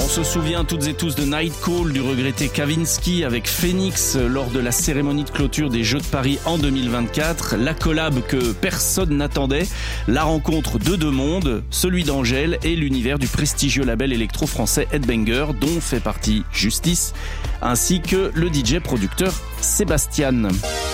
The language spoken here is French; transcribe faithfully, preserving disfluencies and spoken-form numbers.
On se souvient toutes et tous de Night Call du regretté Kavinsky avec Phoenix lors de la cérémonie de clôture des Jeux de Paris en deux mille vingt-quatre. La collab que personne n'attendait, la rencontre de deux mondes, celui d'Angèle et l'univers du prestigieux label électro-français Headbanger dont fait partie Justice, ainsi que le D J producteur Sébastien.